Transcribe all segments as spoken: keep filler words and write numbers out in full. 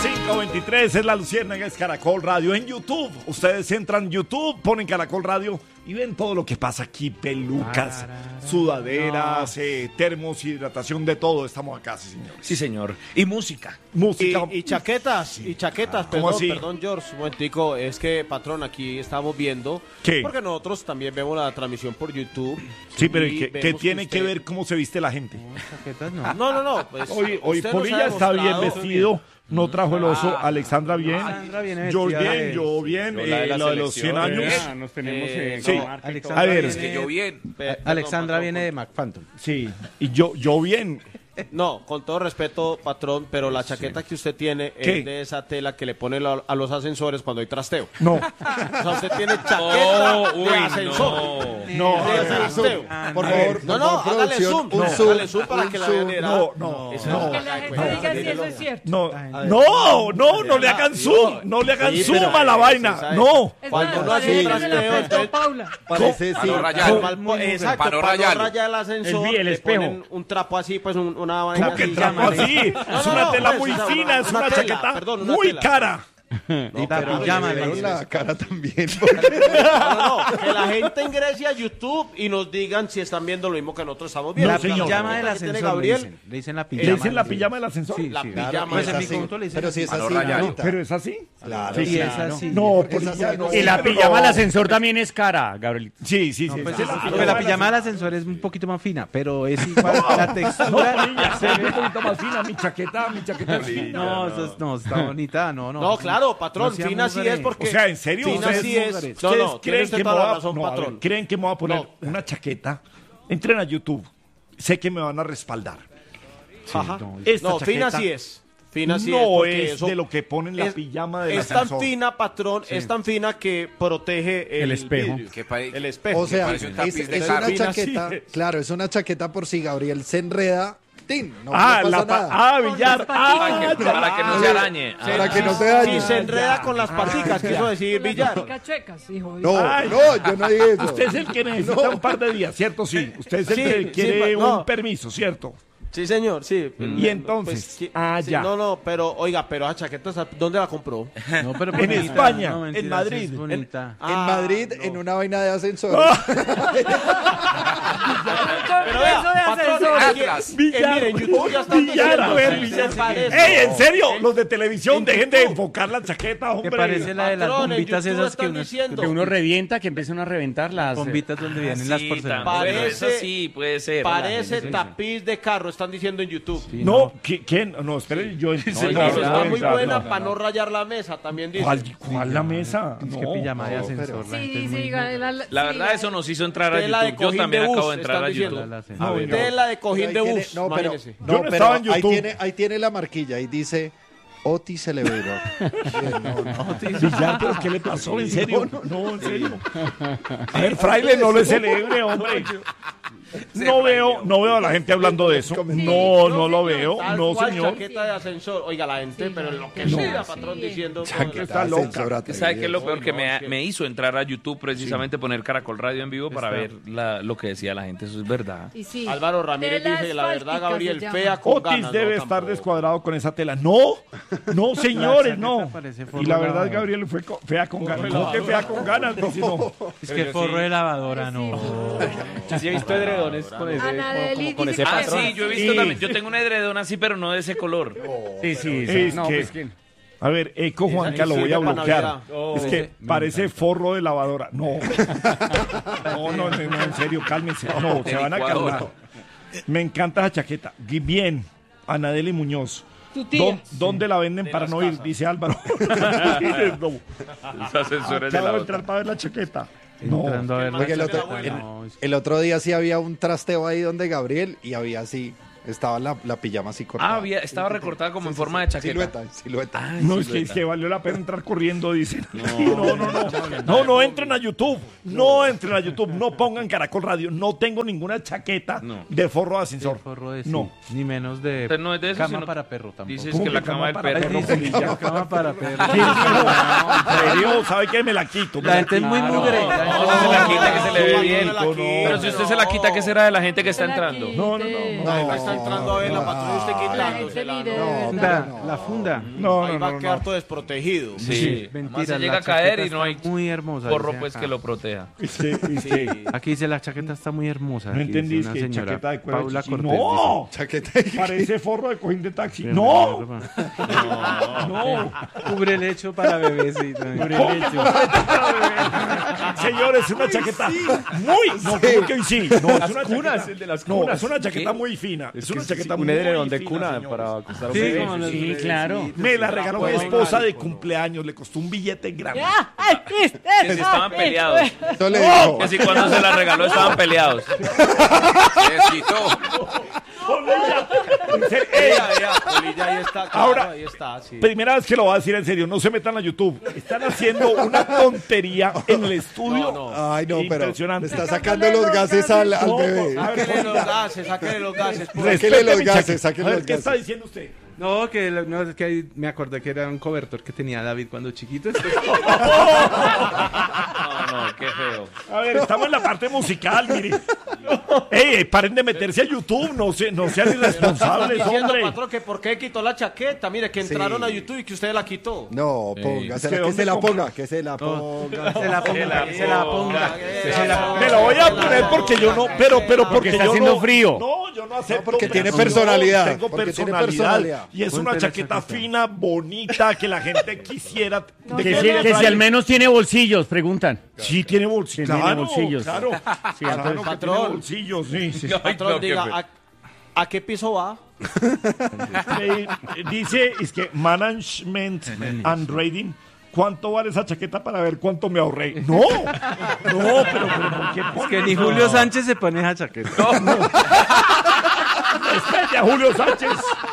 cinco veintitrés es la Luciérnaga, es Caracol Radio. En YouTube, ustedes entran en YouTube, ponen Caracol Radio y ven todo lo que pasa aquí, pelucas, sudaderas, no. eh, termos, hidratación, de todo. Estamos acá, sí, señor. Sí, señor. Y música. Música. Y, y chaquetas, sí. y chaquetas, ah, perdón, así? perdón, George, un momentico, es que, patrón, aquí estamos viendo, ¿Qué? Porque nosotros también vemos la transmisión por YouTube. Sí, pero ¿qué, ¿qué tiene que, usted... que ver cómo se viste la gente? No, chaquetas no. No, no, no. Pues, hoy hoy Polilla está bien vestido. No trajo el oso, ah, Alexandra bien, Alexandra viene George bien, de... yo bien, yo eh, de lo de los cien años. Ah, nos tenemos eh, eh, sí. Alexandra a ver, es que yo bien. Eh, Alexandra viene de McPhantom. Sí, y yo yo bien. No, con todo respeto, patrón, pero la chaqueta sí. que usted tiene ¿Qué? es de esa tela que le pone la, a los ascensores cuando hay trasteo. No. O sea, usted tiene chaqueta oh, de uy, ascensor. No, de trasteo. Ah, por favor. No, no, hágale zoom. No, hágale zoom para que la vean. No, no, no. Que la gente diga si eso es cierto. No, no, no, no le hagan zoom, no le hagan zoom a la vaina. No. Cuando no hace trasteo, Paula. Parece sí. Exacto, para no rayar el ascensor, el espejo. Un trapo así, pues una vaina así. Así, es una tela muy fina, es una chaqueta muy cara. No, y pero pijama pero la cara también. No, no, no, que la gente ingrese a YouTube y nos digan si están viendo lo mismo que nosotros estamos viendo. La pijama del ascensor, Gabriel. Le dicen, le dicen la pijama. ¿Le dicen la pijama del ascensor? Sí, la sí, pijama. Claro, pues en mi conjunto le dicen pero si es así. No, pero es así. Claro. Sí, y es claro. así. No, Polilla, no. Y la pijama del ascensor también es cara, Gabriel. Sí, sí, sí. No, pues sí, es, sí, pues la pijama del ascensor es un poquito más fina, pero es igual la textura. Se ve un poquito más fina mi chaqueta, mi chaqueta. No, eso es, no, está bonita, no, no. No, claro, patrón, fina sí es porque... O sea, ¿en serio? Fina sí es... No, no, tiene usted toda la razón, patrón. ¿Creen que me voy a poner una chaqueta? Entren a YouTube. Sé que me van a respaldar. Ajá. Esta No, fina chaqueta sí es. Fina sí no es, es eso de lo que ponen la es, pijama de es tan fina, patrón, sí. es tan fina que protege el, el espejo. vidrio, que pare... el espejo. O sea, es, es una chaqueta, sí. claro, es una chaqueta por si Gabriel se enreda. ¡Tin! No, ah, no pasa la pa nada. ah, billar. Ah, para, que, para que no se arañe. Ah, para que no se dañe. Si se enreda con las paticas, quiso decir billar. Checas, hijo. No, Ay, no, yo no dije eso. Usted es el que necesita no. un par de días, ¿cierto? Sí. Usted es el sí, que quiere sí, un no. permiso, ¿cierto? Sí, señor, sí. Mm. Y entonces, pues, ah, sí, ya. No, no, pero, oiga, pero esa chaqueta, ¿dónde la compró? No, pero en bonita, España, no, mentira, en Madrid. es bonita. En, en Madrid, no. en una vaina de ascensor. Pero vea, patrón, Atlas. Eh, miren, YouTube ya está Villar, a ver, Villar. ¡Ey, en serio! Los de televisión, en dejen YouTube. de enfocar la chaqueta, hombre. Que parece la de las Patrón, en bombitas YouTube esas que están uno, diciendo. Que uno revienta, que empiezan a reventar las bombitas donde vienen Sí, las porcelanas. también. Parece- Bueno, eso sí, puede ser. Parece sí, sí. tapiz de carro, están diciendo en YouTube. Sí, No, ¿qui- ¿quién? No, espere, yo entiendo. No, No, eso está no, muy no, buena no. para no rayar la mesa, también dice. ¿Cuál, cuál la mesa? Es No. que pijama de no, ascensor. la Sí, gente es sí, muy- la, la, La sí, verdad, la- eso nos hizo entrar a Tela de YouTube. Yo cojín también de bus, acabo de entrar están a diciendo. YouTube. La- No, la- Tela de cojín Ahí de tiene- bus, no, pero, imagínese. no, Yo no pero estaba en ahí YouTube. tiene, ahí tiene la marquilla y dice Otis Elevator. no, no. Villar, ¿pero qué le pasó? ¿En serio? No, en serio. A ver, fraile, no le celebre, hombre. No veo, no veo a la gente hablando de eso. No, no lo veo. Tal No, cual señor. chaqueta de ascensor. Oiga, la gente, Sí, pero no. lo que No. sea, patrón, diciendo... Chaqueta Está loca. ascensor atrevido. ¿Sabe qué es lo peor? Uy, Que no, me, es que- me hizo entrar a YouTube precisamente poner Caracol Radio en vivo para Está. ver la, lo que decía la gente. Eso es verdad. Y sí. Álvaro Ramírez Telas dice, la verdad, fálticas Gabriel, se llama. fea con Otis ganas. debe no, estar tampoco. descuadrado con esa tela. No, no, señores, no. chaqueta parece forro Y la verdad, lavadora. Gabriel fue co- fea con ganas. ¿Cómo que fea con ganas? Dice, no. Es que forro de lavadora, no. Yo sí he visto edredones con ese, Ana como- Deli como con dice ese que Ah, patrón. sí, yo he visto Sí. también. Yo tengo un edredón así, pero no de ese color. Sí, sí, sí. Es No, que- pues que... A ver, Eco Juanca, lo voy a sirve para bloquear. Navidad. Oh, Es que ese- parece forro de lavadora. No. No, no, no, no, en serio, cálmense. No, se van a licuadora. calmar. Me encanta esa chaqueta. Bien, Anadeli Muñoz. Tu tía. ¿Dó- ¿Dónde la venden para no ir? Dice Álvaro. No. Los ascensores de Acabo la de otra. entrar para ver la chaqueta. No. Entrando a ver la Oye, el otro, chaqueta, el- no, es- el otro día sí había un trasteo ahí donde Gabriel y había así, estaba la, la pijama así cortada. Ah, había, estaba recortada como en forma de chaqueta. Silueta, silueta. Ah, No, es que, silueta. es que valió la pena entrar corriendo, dicen. No, no, no. No, no, no entren a YouTube. No entren a YouTube. No pongan Caracol Radio. No tengo ninguna chaqueta No. de forro de de ascensor. forro de sí, No. ni menos de Pero no es de eso, cama sino- para perro tampoco. Dices ¿Cómo que la que cama del cama para perro. perro? Dice, cama para perro. ¿Quién dijo? ¿En serio? ¿Sabe qué? Me la quito. me La gente es muy quito. mugre. No, no se la quita que se le ve No, bien. no la No, quita. Pero si usted se la quita, ¿qué será de la gente que está Se la entrando? quite. No, no, no, no. No, están entrando a ver la patrulla y usted La gente quitándosela. mire, ¿no? de No, verdad. Funda, la funda. No, Ahí no, va no, a quedar no. todo desprotegido. Sí. Mentira, Además se la llega a caer chaqueta y no hay está muy hermosa. porro dice pues acá. que lo proteja. Es que- es que Sí. Aquí dice la chaqueta está muy hermosa. no Aquí dice entendís una que señora, chaqueta de cuero de Paula chichi. Cortés. ¡No! Chaqueta. Parece forro de cojín de taxi. dice. ¡No! No. ¡No! Cubre el hecho para bebecito. Señores, es una chaqueta muy. No, ¿cómo que hoy sí? No, es una cunas, chaqueta- el de las No, cunas. es una chaqueta muy fina. Es, una chaqueta un muy edredón de fina, cuna señores. para acostar a un Sí, bebé. como los Sí, claro. Me la regaló mi esposa de cumpleaños. Le costó un billete grande. Que si estaban peleados. Yo le digo, Que si cuando se la regaló estaban peleados. En serio, ey, Vea, vea, Polilla, ahí está. claro, Ahora- ahí está, sí. Primera vez que lo voy a decir en serio, no se metan a YouTube. Están haciendo una tontería en el estudio. No, no. ay no, pero Impresionante. le está sacando los gases al, al No, bebé. a ver, Sáquele los gases, sáquele los gases. por- Sáquele respete los mi gases, chaqueta. sáquele A ver, los ¿qué está gases. diciendo usted? No, que, lo- no, es que ahí me acordé que era un cobertor que tenía David cuando chiquito. No, no, qué feo. A ver, estamos en la parte musical, mire. Ey, paren de meterse a YouTube, no, se, no sean irresponsables, Diciendo, hombre. patrón, que por qué quitó la chaqueta. Mire, que entraron a YouTube y que usted la quitó. No, Es póngasela, que que, ¿dónde se la compra? ponga, que se la ponga. Se la ponga, que se la ponga. Se la- Me lo voy a poner porque yo no, pero, pero porque está yo haciendo no, frío. No, yo no acepto. No, porque tiene no, personalidad, Tengo porque tiene personalidad. personalidad. Y es Ponte una la chaqueta chaqueta. fina, bonita, que la gente quisiera. No de Que, te si, lo que si al menos tiene bolsillos, preguntan. Sí, tiene bolsillos. Sí, tiene Claro, bolsillos. claro. Sí, Claro entonces, que patrón. tiene bolsillos, sí. sí. Ay, Patrón, no, qué diga, feo. ¿a, a qué piso va? Eh, dice, es que management and rating. ¿Cuánto vale esa chaqueta para ver cuánto me ahorré? No, no, pero, pero ¿por qué Es ponen que ni eso? Julio Sánchez se pone esa chaqueta. Respete a Julio Sánchez.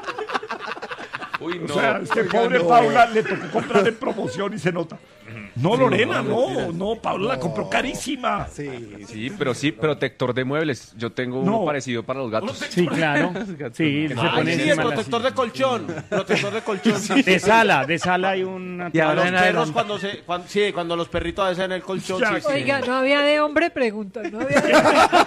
Uy, no. O sea, es que Oiga, pobre no. Paula le tocó comprar en promoción y se nota. No, Lorena, no, no, Paula la compró carísima. Sí, Sí, pero sí, protector de muebles. Yo tengo uno No. parecido para los gatos. sí, claro. Sí, se Ay, pone sí, el encima la protector de colchón. Protector de colchón. silla. De sala, de sala hay una... Y A ahora los en perros adelante. cuando se... cuando- sí, cuando los perritos a veces en el colchón. Ya, sí, sí. Oiga, no había de hombre, pregunta. No había de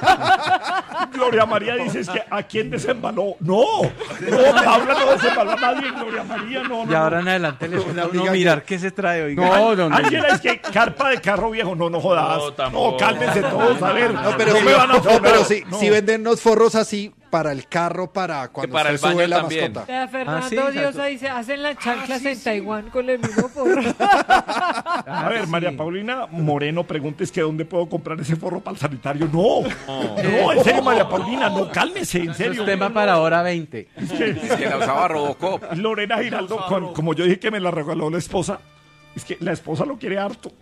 Gloria María dice es que ¿a quién desembaló? No, no, Paula no desembaló a nadie, Gloria María, no, no. Y ahora en adelante le pone a uno diga mirar qué se trae, oiga. No, donde... Ángela, es que carpa de carro viejo, no, no jodas. No, No, tampoco. cálmense todos, a ver. No, pero, no si, me van a no, forzar, pero si, no. si venden unos forros así para el carro, para cuando para usted el sube baño la también. mascota. Vea, Fernando Ah, sí, exacto. Diosa dice, hacen las chanclas en Taiwán con el mismo forro. A ver, María Paulina Moreno pregunta es que dónde puedo comprar ese forro para el sanitario. No, no, en serio, María Paulina, no, cálmese, en Eso serio. es tema para hora veinte. Que la usaba Robocop. Lorena Giraldo, con- como yo dije que me la regaló la esposa, es que la esposa lo quiere harto.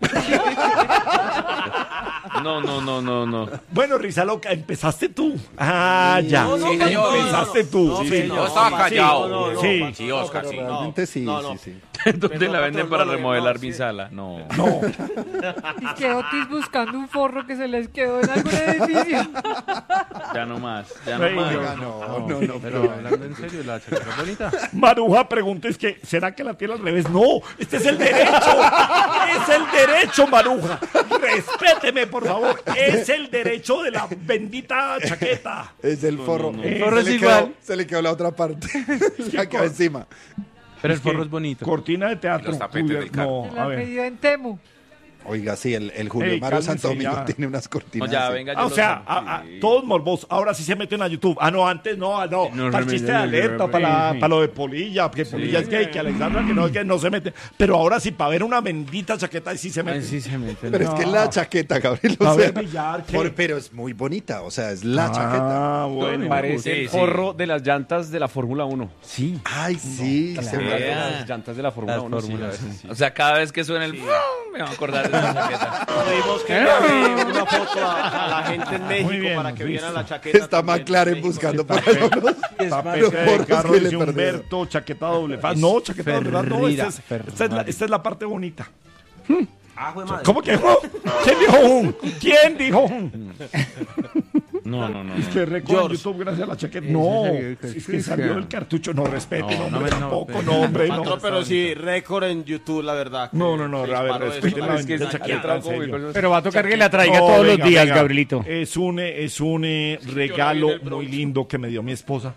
No, no, no, no, no. Bueno, Risa Loca, empezaste tú. Ah, ya. No, no, Sí, señor. Empezaste tú. No, sí, sí, señor. Yo estaba no, callado. no, no, no, Sí. patrón, Sí, Oscar, pero sí. Realmente sí, no, no. sí, sí. ¿Dónde Pero, la venden patrón, para no, no, remodelar no, mi sí. sala? No. No, Y que Otis buscando un forro que se les quedó en algún edificio. Ya no más, ya no Ey, más. Oiga, no, no, no, Pero hablando en serio, la chaqueta es bonita. Maruja pregunta es que, ¿será que la tiene al revés? No, este es el derecho. Es el derecho, Maruja. Respéteme, por favor. Es el derecho de la bendita chaqueta. Es el forro. no. Se El forro le es quedó- igual. Se le quedó la otra parte. La quedó encima. Pero el forro es bonito. Cortina de teatro. Los tapetes Julio- del carro. No, Se a la ver. pidió en Temu. Oiga, sí, el, el Julio Ey, Mario cálmense Santo Domingo ya. tiene unas No, cortinas. ya, así. venga, yo Ah, o lo sea, saco. a- a- todos morbosos. Ahora sí se meten a YouTube. Ah, no, antes no, ah, no. No, para el no, chiste no, de no, alerta, no, para, la- sí. para lo de Polilla, que Polilla es gay, que Alexandra que no es gay, no se mete. Pero ahora sí, para ver una bendita chaqueta, ahí sí se meten. Ay, sí se mete. Pero es que es la chaqueta, Gabriel. o A sea, ver, Villar, ¿qué? por- pero es muy bonita, o sea, es la chaqueta. Ah, bueno. Parece Sí, el sí. forro de las llantas de la Fórmula uno. Sí. Ay, sí, se De ve. las llantas de la Fórmula Las uno. sí, fórmulas, a veces sí. sí. O sea, cada vez que suena el... Me va a acordar de esa chaqueta. Tuvimos que enviarle una foto a, a la gente en México bien, para que listo. vieran la chaqueta. Está también. McLaren México, buscando sí. por ahí unos- Tapete los de forros carro, que le dice perdieron. Humberto, chaqueta doble faz. No, chaqueta doble faz, no, esta es, esta, es la, esta es la parte bonita. Ah, jue madre. ¿Cómo que no? ¿Quién dijo un? ¿Quién dijo un? No, no, no. Es que récord en YouTube gracias a la chaqueta. No, es que salió del cartucho. No, respete, no, hombre, no, tampoco, no, no, hombre, no. Patrón, pero sí, récord en YouTube, la verdad. que No, no, no, se a ver, disparó esto. respeten la Es que bendita es- chaqueta, en serio. Pero va a tocar que la traiga No, todos venga, los días, venga. Gabrielito. Es un, eh, es un eh, regalo muy lindo que me dio mi esposa.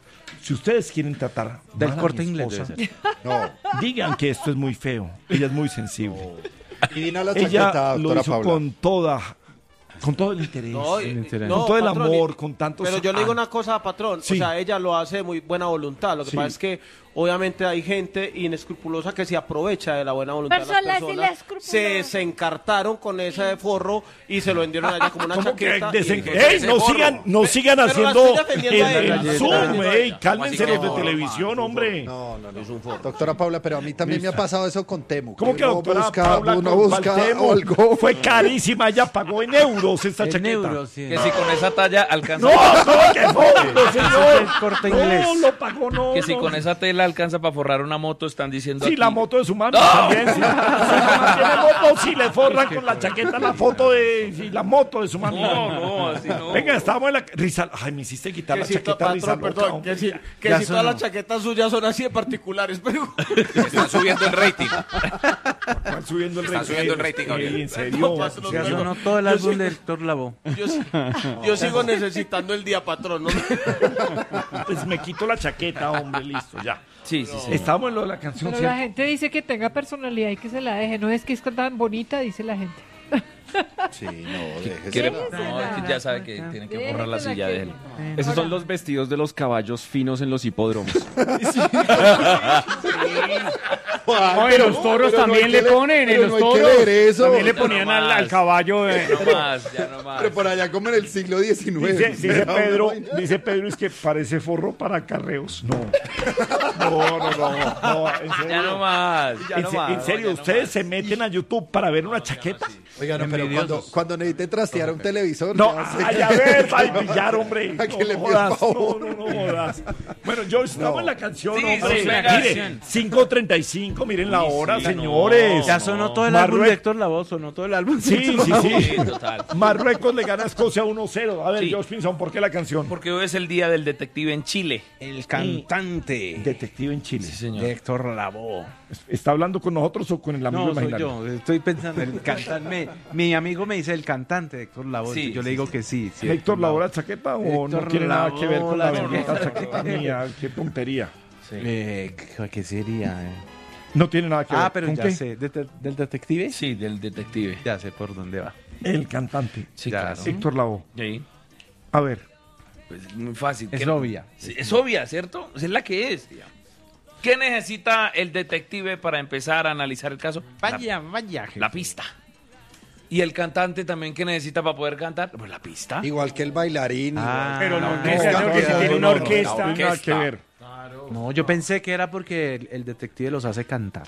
Si ustedes quieren tratar Del mal a Corte mi Inglés esposa, debe No. digan que esto es muy feo. Ella es muy sensible. Y Dina la Ella chaqueta, lo doctora hizo Paula. con toda, con todo el interés, No, y- interés. no, con todo el patrón, amor, y- con tanto. Pero yo le digo una cosa, patrón. Sí. O sea, ella lo hace de muy buena voluntad. Lo que Sí. pasa es que, obviamente, hay gente inescrupulosa que se aprovecha de la buena voluntad de las Personas personas. inescrupulosas. Se, se encartaron con ese forro y se lo vendieron a ella como una ¿Cómo que chaqueta. y desen- dije, ¡Ey! No sigan, no sigan Pero la haciendo estoy defendiendo a el, ella, el la estoy Zoom, defendiendo a ey, ella. cálmense Así los que de no, televisión, hombre. No, no, no. Es un forro. Doctora Paula, pero a mí también me ha pasado eso con Temu. ¿Cómo que uno doctora busca, Paula uno con busca Valtemo? algo. Fue carísima, ella pagó en euros esta En chaqueta. euros, sí. Que si con esa talla alcanza. No, no, que fondo, señor. el Corte Inglés. No, lo pagó, no. Que si no. con esa tela alcanza para forrar una moto, están diciendo. Sí, aquí. la moto de su mami también. Sí. Si su mamá tiene moto, sí le forran con la chaqueta la foto de sí, la moto de su mami. No, no, así no. Venga, estábamos en la risa. Ay, me hiciste quitar Que la si, to- chaqueta risa patrón, loca, perdón, hombre. que si, que Ya si todas sonó. las chaquetas suyas son así de particulares, pero... Están subiendo el rating. Están subiendo el Están rating. subiendo el rating, Ey, Gabriel. en serio. No, patrón, Ya pero- sonó todo el Yo álbum sí- de Héctor Lavoe. Yo, sí- yo sigo necesitando el día, patrón. ¿no? Pues me quito la chaqueta, hombre, listo, ya. Sí, sí, sí. Estamos en lo de la canción, Pero ¿cierto? la gente dice que tenga personalidad y que se la deje. No es que es tan bonita, dice la gente. Sí, no, déjese. Quiere- Déjesela. No, es que ya sabe que tiene que borrar la Déjesela silla que- de él. Esos son los vestidos de los caballos finos en los hipódromos. No, en los toros pero no también hay le que ponen, leer- en pero los no hay que toros. leer eso. También le Ya ponían no al, al más. caballo. eh. Ya no más, ya no más. Pero por allá como en el siglo diecinueve. Dice, dice Pedro, dice Pedro, es que parece forro para carreos. No. No, no, no. no en serio. Ya no más. Ya En, no se- más. en serio, ya no ustedes más. se meten a YouTube para ver una chaqueta. Oiga, no, pero cuando, cuando necesite trastear un televisor. No, ya sé ay, que- a ver, ay, pillar, hombre. ¿A que le No envíe el jodas, favor? no, no, no jodas. Bueno, yo estamos en la canción, Sí, hombre. sí, venga. Miren, cinco treinta y cinco, miren la hora, señores. Ya sonó todo el álbum Marrue- de Héctor Lavoe, sonó todo el álbum. de Sí, Héctor sí, Lavoe. sí. Sí, total. Marruecos le gana a Escocia uno cero. A ver, Sí. Josh Pinson, ¿por qué la canción? Porque hoy es el día del detective en Chile. El cantante Detective en Chile. Sí, señor. de Héctor Lavoe. ¿Está hablando con nosotros o con el amigo No, soy imaginario? yo. Estoy pensando en el cantante. Mi amigo me dice el cantante de Héctor Lavoe. Sí, yo le sí, digo que sí. sí, ¿Héctor Lavoe la chaqueta o no Héctor tiene nada que ver con la Lavoe, la bendita chaqueta. chaqueta mía? Qué tontería. Eh, ¿qué- ¿Qué sería? eh? No tiene nada que ver. Ah, pero ¿Con ya qué? sé. ¿De- de- ¿Del detective? Sí, del detective. Ya sé por dónde va. El cantante. Sí, Ya, claro. sí. Héctor Lavoe. Sí. A ver. Pues muy fácil. Es ¿Qué- obvia. Sí, es obvia, ¿cierto? Es la que es. ¿Qué necesita el detective para empezar a analizar el caso? Vaya, vaya. La, la pista. ¿Y el cantante también qué necesita para poder cantar? Pues la pista. Igual que el bailarín. Ah, Pero no, no, que sea no, lo que no, si no, tiene no, una no, orquesta. No tiene nada que ver. No, yo pensé que era porque el, el detective los hace cantar.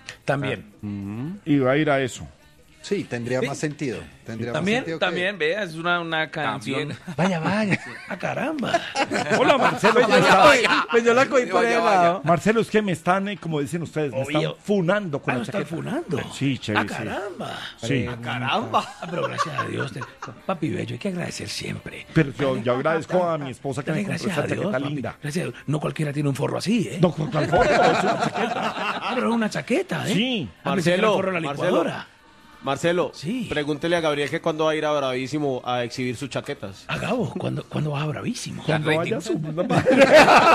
También. Iba a ir a eso. Sí, tendría más sentido. Tendría más También, sentido que- también, vea, es una, una canción. Vaya, vaya. ¡Ah, caramba! Hola, Marcelo. ¿cómo estás? Pues yo la cogí por Vaya, el vaya. lado. Marcelo, es que me están, eh, como dicen ustedes, me están Obvio. funando con Ah, la ¿lo están chaqueta. funando? Sí, ¡Ah, chévere, sí. caramba! Sí. ¡Caramba! Ah, pero gracias a Dios. te- Papi Bello, hay que agradecer siempre. Pero yo, yo agradezco a mi esposa que me Dale compró gracias esta a Dios, chaqueta papi. linda. Gracias a Dios. No cualquiera tiene un forro así, ¿eh? No, con tal forma, es una chaqueta. Ah, pero es una chaqueta, ¿eh? Sí. Ah, pensé que era Marcelo, un forro en la Marcelo. licuadora. Marcelo, Sí. pregúntele a Gabriel que cuando va a ir a Bravísimo a exhibir sus chaquetas. Ah, Gabo, ¿cuándo, ¿cuándo vas a Bravísimo? Cuando vaya a su